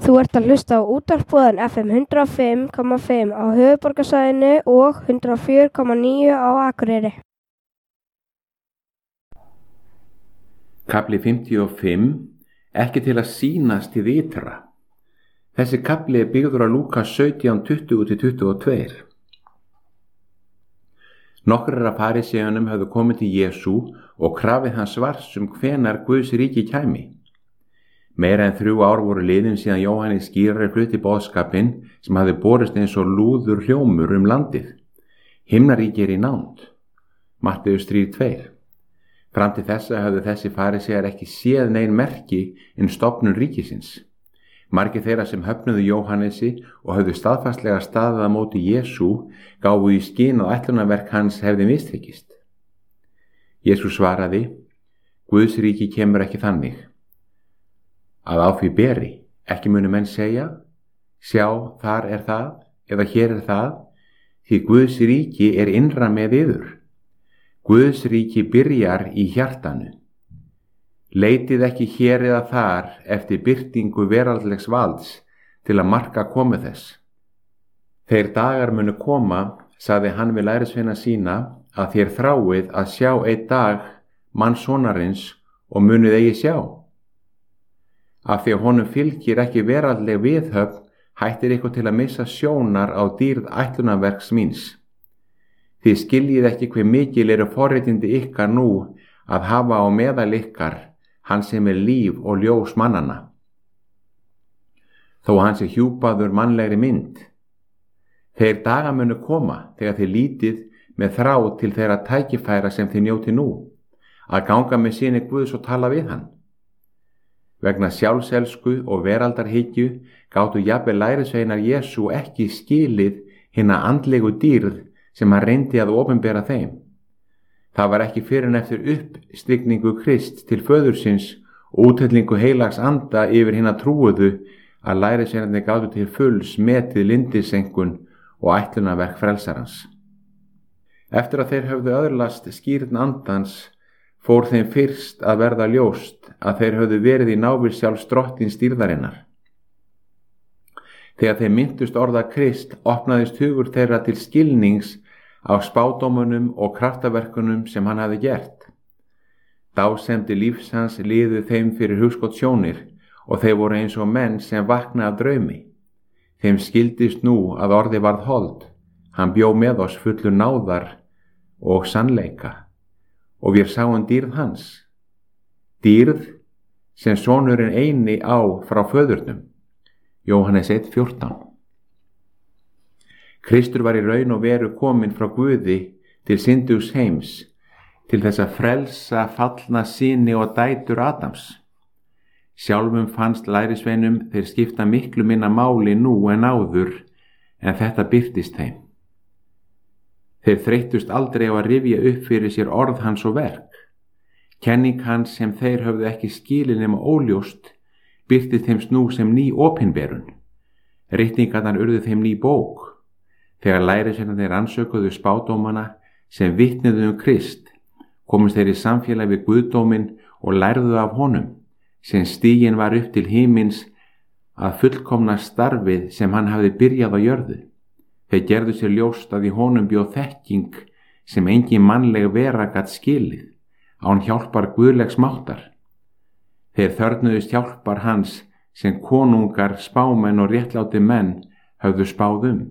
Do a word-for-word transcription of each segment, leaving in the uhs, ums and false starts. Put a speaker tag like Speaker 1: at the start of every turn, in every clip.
Speaker 1: Þú ert að hlusta á útvarpsboðan F M hundrað og fimm komma fimm á höfuðborgarsvæðinu og hundrað og fjögur komma níu á Akureyri.
Speaker 2: Kafli fimmtíu og fimm, ekki til að sýnast hið ytra. Þessi kafli er byggður á Lúkas sautján tuttugu til tuttugu og tvö. Nokkrir af faríseunum höfðu komið til Jesú og krafið hans svars um hvenær Guðs ríki kæmi. Meira en þrjú ár voru liðin síðan Jóhannes skírari flutti boðskapinn sem hafði borist eins og lúður hljómur um landið. Himnaríki er í nánd. Matteus þrjú tvö. Fram til þessa höfðu þessi farísear ekki séð nein merki um stofnun ríkisins. Margir þeirra sem höfnuðu Jóhannesi og höfðu staðfastlega staðið á móti Jesú gáfu í skyn að ætlunarverk hans hefði mistekist. Jesú svaraði: Guðs ríki kemur ekki þannig að á því beri, ekki munu menn segja, sjá, þar er það, eða hér er það, því Guðs ríki er innra með yður. Guðs ríki byrjar í hjartanu. Leitið ekki hér eða þar eftir birtingu veraldlegs valds til að marka komu þess. Þeir dagar munu koma, sagði hann við lærisveina sína, að þér þráið að sjá einn dag mannssonarins og munuð eigi sjá. Af því að honum fylgir ekki veraldleg viðhöfn, hættir ykkur til að missa sjónar á dýrð ætlunarverks míns. Þið skiljið ekki hve mikil eru forréttindi ykkar nú að hafa á meðal ykkar hann sem er líf og ljós mannanna. Þó hann sé hjúpaður mannlegri mynd. Þeir daga munu koma þegar þið lítið með þrá til þeirra tækifæra sem þið njóti nú, að ganga með syni Guðs og tala við hann. Vegna sjálfselsku og veraldarhyggju gátu jafnvel lærisveinar Jesú ekki skilið hina andlegu dýrð sem hann reyndi að opinbera þeim. Það var ekki fyrr en eftir uppstigningu Krist til föðursins og úthellingu heilags anda yfir hina trúuðu að lærisveinarnir gátu til fulls metið lindisenkun og ætlunarverk frelsarans. Eftir að þeir höfðu öðlast skírn andans fór þeim fyrst að verða ljóst að þeir höfðu verið í návist sjálfs drottins dýrðarinnar. Þegar þeir minntust orða Krist opnaðist hugur þeirra til skilnings á spádómunum og kraftaverkunum sem hann hafði gert. Dásemdi lífs hans liðu þeim fyrir hugskotssjónir og þeir voru eins og menn sem vakna af draumi. Þeim skildist nú að orði varð hold, hann bjó með oss fullur náðar og sannleika. Og við sáum dýrð hans, dýrð sem sonurinn eini á frá föðurnum. Jóhannes eitt fjórtán. Kristur var í raun og veru kominn frá Guði til syndugs heims, til þess að frelsa fallna syni og dætur Adams. Sjálfum fannst lærisveinum þeir skipta miklu minna máli nú en áður, en þetta birtist þeim. Þeir þreyttust aldrei á að rifja upp fyrir sér orð hans og verk. Kenning hans sem þeir höfðu ekki skilið nema óljóst birtist þeim nú sem ný opinberun. Ritningarnar urðu þeim ný bók. Þegar lærisveinarnir rannsökuðu spádómana sem vitnuðu um Krist, komust þeir í samfélag við Guðdóminn og lærðu af honum, sem stiginn var upp til himins að fullkomna starfið sem hann hafði byrjað á jörðu. Þeir gerðu sér ljóst að í honum bjó þekking sem engin mannleg vera gat skilið, án hjálpar guðlegs máttar. Þeir þörfnuðust hjálpar hans sem konungar, spámenn og réttláti menn höfðu spáð um.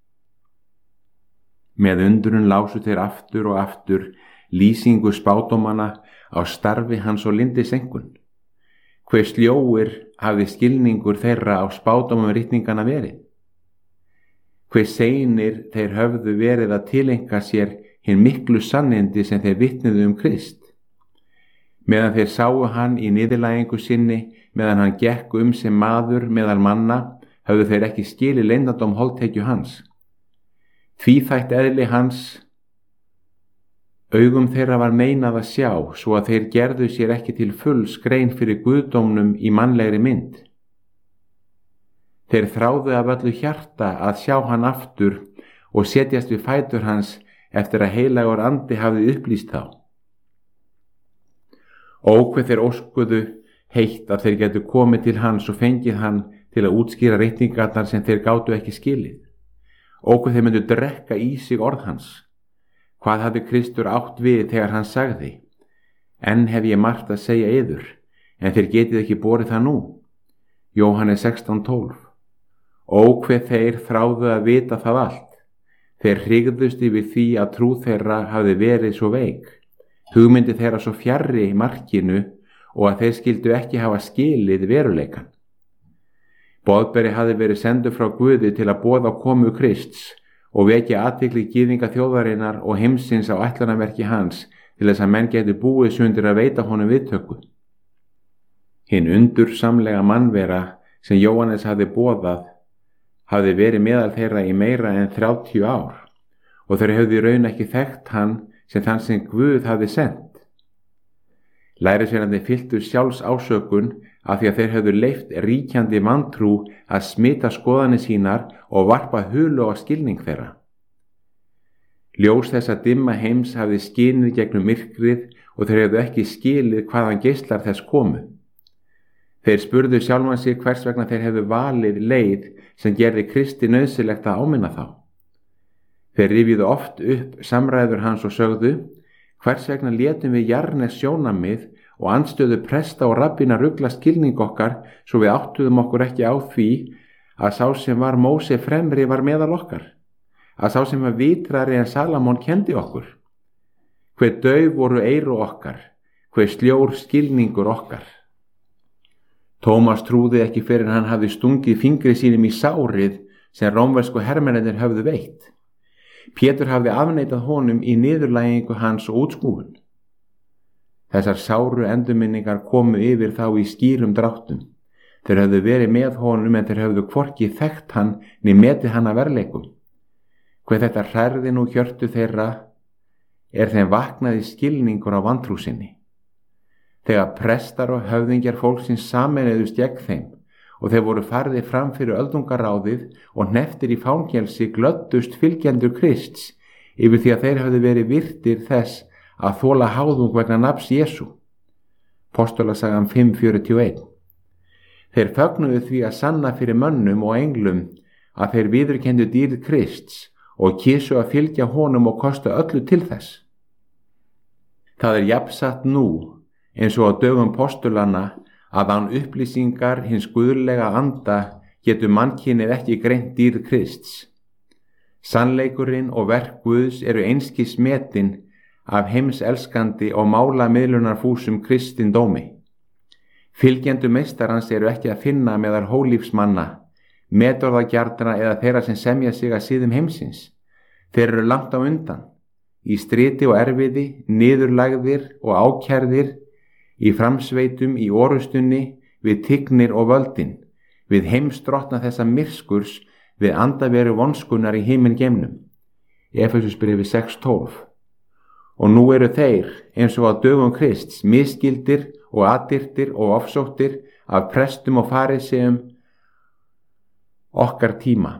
Speaker 2: Með undrun lásu þeir aftur og aftur lýsingu spádómana á starfi hans og lindisenkun. Hve sljóir hafði skilningur þeirra á spádómum ritningana verið. Hve seinir þeir höfðu verið að tileinka sér hinn miklu sannindi sem þeir vitnuðu um Krist. Meðan þeir sáu hann í niðurlægingu sinni, meðan hann gekk um sem maður meðal manna, höfðu þeir ekki skilið leyndardóm holdtekju hans. Tvíþætt eðli hans, augum þeirra var meinað að sjá, svo að þeir gerðu sér ekki til fulls grein fyrir guðdómnum í mannlegri mynd. Þeir þráðu af öllu hjarta að sjá hann aftur og setjast við fætur hans eftir að heilagur andi hafði upplýst þá. Ó, hve þeir óskuðu heitt að þeir getu komið til hans og fengið hann til að útskýra reikningarnar sem þeir gátu ekki skilið. Og hvað þeir myndu drekka í sig orð hans. Hvað hafði Kristur átt við þegar hann sagði: Enn hef ég margt að segja yður, en þeir getið ekki borið það nú. Jóhannes sextán tólf. Og hvað þeir þráðu að vita það allt. Þeir hrygðust yfir því að trú þeirra hafði verið svo veik. Hugmyndi þeirra svo fjarri í markinu og að þeir skildu ekki hafa skilið veruleikan. Boðberi hafði verið sendur frá Guði til að boða komu Krists og vekja athygli gyðinga þjóðarinnar og heimsins á ætlunarverki hans til þess að menn geti búið sundir að veita honum viðtöku. Hinn undursamlega mannvera sem Jóhannes hafði boðað hafði verið meðal þeirra í meira en þrjátíu ár og þeir höfðu í raun ekki þekkt hann sem þann sem Guð hafði sendt. Lærisveinarnir fylltu sjálfs ásökun af því að þeir höfðu leyft ríkjandi vantrú að smita skoðanir sínar og varpa hulu á skilning þeirra. Ljós þessa dimma heims hafði skinið gegnum myrkrið og þeir höfðu ekki skilið hvaðan geislar þess komu. Þeir spurðu sjálfan sig hvers vegna þeir hefðu valið leið sem gerði Kristi nauðsynlegt að áminna þá. Þeir rifjuðu oft upp samræður hans og sögðu: Hvers vegna létum við jarnes sjónamið og andstöðu presta og rabbina rugla skilning okkar svo við áttuðum okkur ekki á því að sá sem var Móse fremri var meðal okkar, að sá sem var vitrari en Salamón kendi okkur. Hve dauf voru eyru okkar, hve sljór skilningur okkar. Tómas trúði ekki fyrir hann hafði stungið fingri sínum í sárið sem rómversku hermennirnir höfðu veitt. Pétur hafði afneitað honum í niðurlægingu hans og útskúfun. Þessar sáru endurminningar komu yfir þá í skýrum dráttum. Þeir höfðu verið með honum en þeir höfðu hvorki þekkt hann né metið hann að verleikum. Hve þetta hrærði nú hjörtu þeirra er þeim vaknaði skilningur á vantrú sinni. Þegar prestar og höfðingjar fólksins sameinuðust gegn þeim og þeir voru farðir fram fyrir öldungaráðið og hneftir í fangelsi glöddust fylgjendur Krists yfir því að þeir höfðu verið virtir þess að þola háðung vegna nafns Jesú. Postulasagan fimm fjörutíu og eitt. Þeir fögnuðu því að sanna fyrir mönnum og englum að þeir viðurkenndu dýrð Krists og kysu að fylgja honum og kosta öllu til þess. Það er jafnsatt nú eins og á dögum postulanna að án upplýsingar hins guðlega anda getur mannkynið ekki greint dýrð Krists. Sannleikurinn og verk Guðs eru einskis metin af heimselskandi og málamiðlunarfúsum kristindómi. Fylgjendur meistarans eru ekki að finna meðal hólífsmanna, metorðagjarna eða þeirra sem semja sig að siðum heimsins. Þeir eru langt á undan, í striti og erfiði, niðurlagðir og ákærðir, í framsveitum, í orustunni, við tignir og völdin, við heimsdrottna þessa myrskurs, við andaveru vonskunar í himingeimnum. Efesusbréfi sex tólf. Og nú eru þeir, eins og á dögum Krists, misskildir og aðdyrtir og ofsóttir af prestum og fariseum okkar tíma.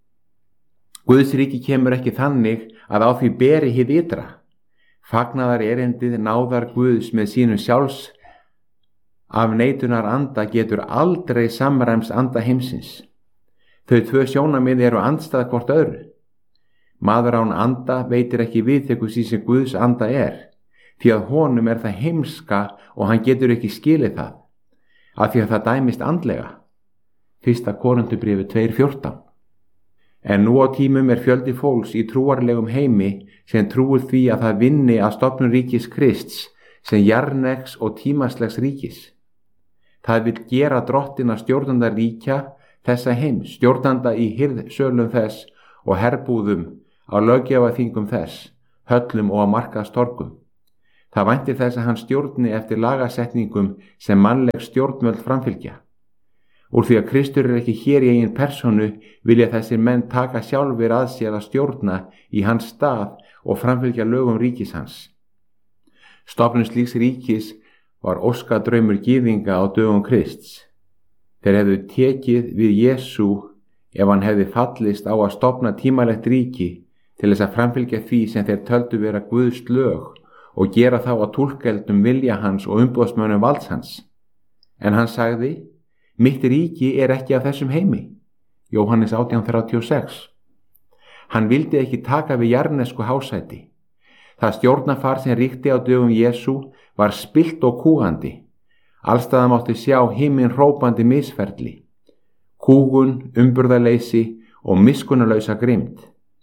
Speaker 2: Guðs ríki kemur ekki þannig að á því beri hið ytra. Fagnaðar erindið náðar Guðs með sínum sjálfs af neitunar anda getur aldrei samræms anda heimsins. Þau tvö sjónamið eru andstæð hvort öðru. Maður án anda veitir ekki viðtöku því sem Guðs anda er, því að honum er það heimska og hann getur ekki skilið það, af því að það dæmist andlega. Fyrsta Korinthubréfi tvö fjórtán. En nú á tímum er fjöldi fólks í trúarlegum heimi sem trúir því að það vinni að stofnun ríkis Krists sem jarnegs og tímaslegs ríkis. Það vil gera drottina stjórnanda ríkja þessa heims, stjórnanda í hirðsölum þess og herbúðum á löggjafarþingum þess, höllum og á markaðstorgum. Það væntir þess að hann stjórni eftir lagasetningum sem mannleg stjórnvöld framfylgja. Úr því að Kristur er ekki hér í eigin personu vilja þessir menn taka sjálfur að sér að stjórna í hans stað og framfylgja lögum ríkis hans. Stofnun slíks ríkis var óskadraumur gyðinga á dögum Krists. Þeir hefðu tekið við Jesú ef hann hefði fallist á að stofna tímalegt ríki til þess að framfylgja því sem þeir töldu vera Guðs lög og gera þá að túlkeldum vilja hans og umboðsmönnum valds hans. En hann sagði: Mitt ríki er ekki af þessum heimi. Jóhannes átján þrjátíu og sex. Hann vildi ekki taka við jarðnesku hásæti. Það stjórnarfar sem ríkti á dögum Jesú var spillt og kúgandi. Allstaðar mátti sjá himinn hrópandi misferli, kúgun, umburðarleysi og miskunnarlausa grimmd.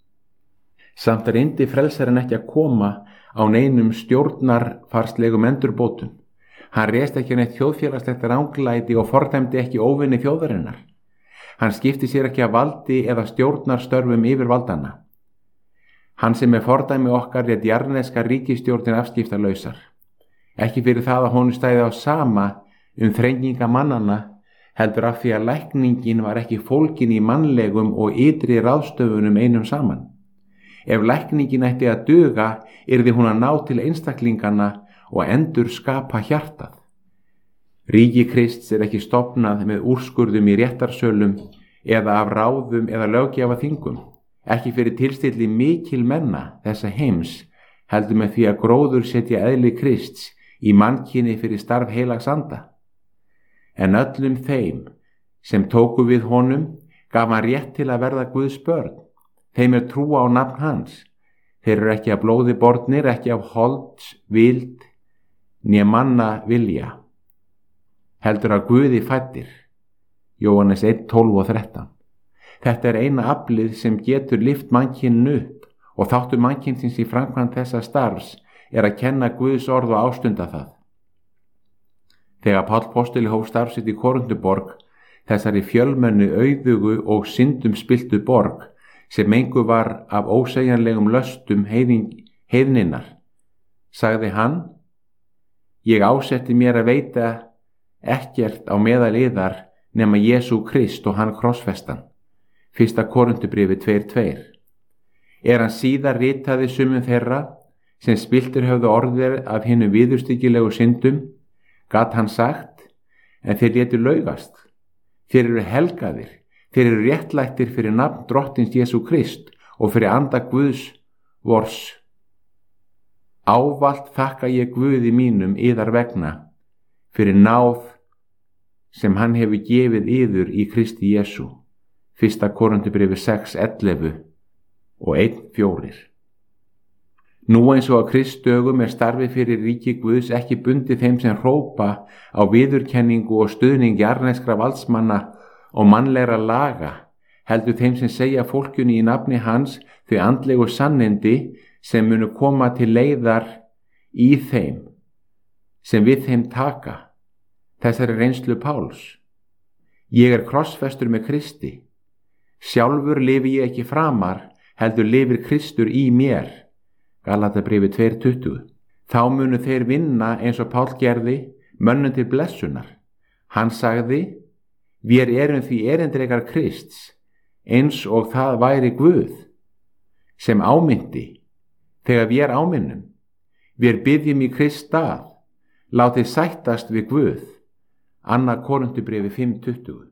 Speaker 2: Samt reyndi frelsarinn ekki að koma á neinum stjórnarfarslegum endurbótum. Hann réðst ekki neitt þjóðfélagslegt ranglæti og fordæmdi ekki óvinni þjóðarinnar. Hann skipti sér ekki af valdi eða stjórnarstörfum yfir valdana. Hann sem er fordæmi okkar lét jarðneska ríkisstjórnin afskiptalausar. Ekki fyrir það að honum stæði á sama um þrenginga mannana, heldur af því að lækningin var ekki fólkin í mannlegum og ytri ráðstöfunum einum saman. Ef lækningin ætti að duga, yrði hún að ná til einstaklingana og endur skapa hjartað. Ríki Krists er ekki stofnað með úrskurðum í réttarsölum eða af ráðum eða löggjafaþingum, ekki fyrir tilstilli mikil menna þessa heims, heldur með því að gróður setja eðli Krists í mannkyni fyrir starf heilags anda. En öllum þeim sem tóku við honum gaf hann rétt til að verða Guðs börn. Þeim er trúa á nafn hans. Þeir eru ekki af blóði bornir, ekki af holds, vild, né manna vilja, heldur að Guði fæddir. Jóhannes eitt, tólf og þrettán. Þetta er eina aflið sem getur lyft mannkyninu upp, og þáttur mannkynsins í framkvæmd þessa starfs er að kenna Guðs orð og ástunda það. Þegar Páll postuli hóf starf sitt í Koruntuborg, þessari fjölmennu auðugu og syndum spiltu borg, sem engu var af ósegjanlegum löstum heiðninnar, sagði hann: Ég ásetti mér að veita ekkert á meðal yðar nema Jesú Krist og hann krossfestan. Fyrsta Korintubréfi tvær tvær. Er hann síðar ritaði sumum þeirra sem spiltur höfðu orðir af hinum viðurstyggilegu syndum, gat hann sagt: En þeir létu laugast. Þeir eru helgaðir, þeir eru réttlættir fyrir nafn drottins Jesú Krist og fyrir anda Guðs vors. Ávallt þakka ég Guði mínum yðar vegna fyrir náð sem hann hefur gefið yður í Kristi Jesú. Fyrsta Korintubréfi sex ellefu og einn fjórir. Nú eins og á Kristdögum er starfi fyrir ríki Guðs ekki bundið þeim sem hrópa á viðurkenningu og stuðning jarðneskra valdsmanna og mannlegra laga, heldur þeim sem segja fólkjunni í nafni hans þau andlegu sannindi sem munu koma til leiðar í þeim, sem við þeim taka. Þessari reynslu Páls. Ég er krossfestur með Kristi. Sjálfur lifi ég ekki framar, heldur lifir Kristur í mér. Galatabréfi tvær tuttugu. Þá munu þeir vinna eins og Páll gerði, mönnum til blessunar. Hann sagði: Vér erum því erindrekar Krists, eins og það væri Guð, sem ámyndi, þegar vér áminnum. Vér biðjum í Krist stað, látið sættast við Guð. Annað Korintubréfi fimm tuttugu.